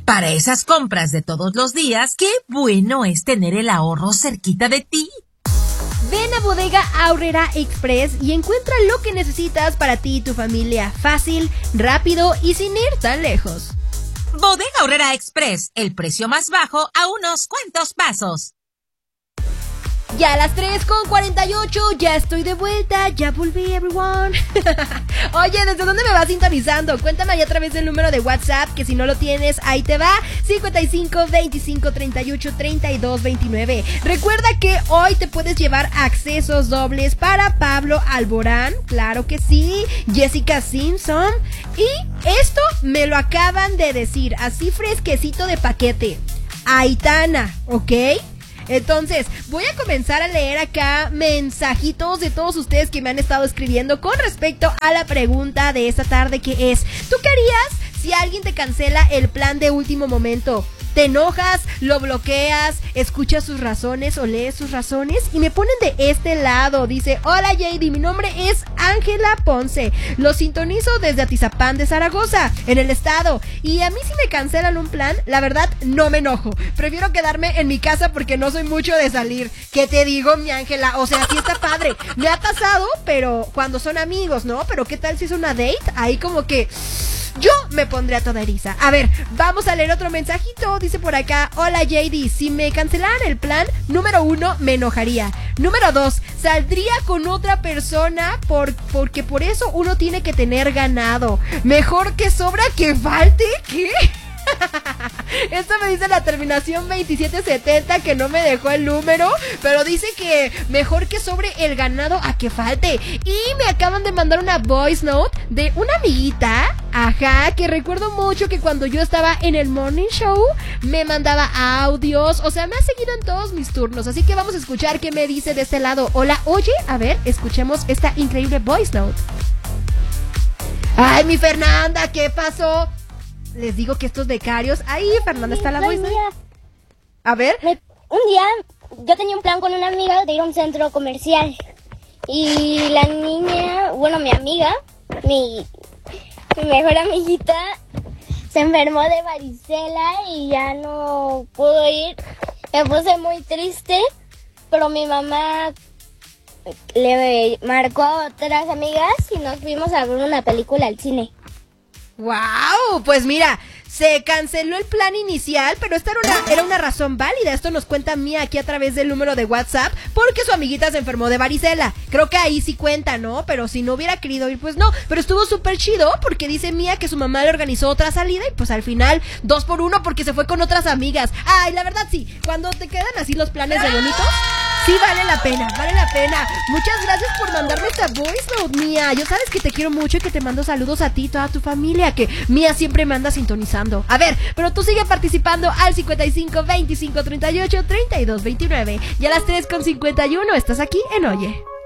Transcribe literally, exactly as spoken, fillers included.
Para esas compras de todos los días, qué bueno es tener el ahorro cerquita de ti. Ven a Bodega Aurrera Express y encuentra lo que necesitas para ti y tu familia. Fácil, rápido y sin ir tan lejos. Bodega Aurrera Express, el precio más bajo a unos cuantos pasos. Ya a las tres con cuarenta y ocho, ya estoy de vuelta, ya volví, everyone. Oye, ¿desde dónde me vas sintonizando? Cuéntame ahí a través del número de WhatsApp, que si no lo tienes, ahí te va, cincuenta y cinco, veinticinco, treinta y ocho, treinta y dos, veintinueve. Recuerda que hoy te puedes llevar accesos dobles para Pablo Alborán, claro que sí, Jessica Simpson, y esto me lo acaban de decir, así fresquecito de paquete, Aitana, ¿ok? Entonces, voy a comenzar a leer acá mensajitos de todos ustedes que me han estado escribiendo con respecto a la pregunta de esta tarde, que es: ¿tú qué harías si alguien te cancela el plan de último momento? ¿Te enojas, lo bloqueas, escuchas sus razones o lees sus razones? Y me ponen de este lado, dice: hola J D, mi nombre es Ángela Ponce, lo sintonizo desde Atizapán de Zaragoza, en el estado, y a mí si me cancelan un plan, la verdad no me enojo, prefiero quedarme en mi casa porque no soy mucho de salir. ¿Qué te digo, mi Ángela? O sea, sí está padre, me ha pasado, pero cuando son amigos, ¿no? Pero ¿qué tal si es una date? Ahí como que yo me pondré a toda eriza. A ver, vamos a leer otro mensajito. Dice por acá: hola J D, si me cancelaran el plan, número uno, me enojaría. Número dos, saldría con otra persona por, porque por eso uno tiene que tener ganado. Mejor que sobra que falte. ¿Qué? Esto me dice la terminación veintisiete setenta, que no me dejó el número, pero dice que mejor que sobre el ganado a que falte. Y me acaban de mandar una voice note de una amiguita, ajá, que recuerdo mucho que cuando yo estaba en el morning show me mandaba audios, o sea, me ha seguido en todos mis turnos, así que vamos a escuchar qué me dice de este lado. Hola, oye, a ver, escuchemos esta increíble voice note. Ay, mi Fernanda, ¿qué pasó? Les digo que estos becarios... Ahí, Fernanda, está la voz. A ver. Me, un día yo tenía un plan con una amiga de ir a un centro comercial. Y la niña, bueno, mi amiga, mi, mi mejor amiguita, se enfermó de varicela y ya no pudo ir. Me puse muy triste, pero mi mamá le marcó a otras amigas y nos fuimos a ver una película al cine. ¡Wow! Pues mira, se canceló el plan inicial, pero esta era una, era una razón válida. Esto nos cuenta Mía aquí a través del número de WhatsApp, porque su amiguita se enfermó de varicela. Creo que ahí sí cuenta, ¿no? Pero si no hubiera querido ir, pues no. Pero estuvo súper chido, porque dice Mía que su mamá le organizó otra salida y pues al final dos por uno porque se fue con otras amigas. Ay, la verdad sí, cuando te quedan así los planes de bonitos, sí vale la pena, vale la pena. Muchas gracias por mandarme esta voice note, Mía. Yo sabes que te quiero mucho y que te mando saludos a ti y toda tu familia, que Mía siempre me anda sintonizando. A ver, pero tú sigue participando al cincuenta y cinco, veinticinco, treinta y ocho, treinta y dos, veintinueve. Y a las tres con cincuenta y uno estás aquí en Oye.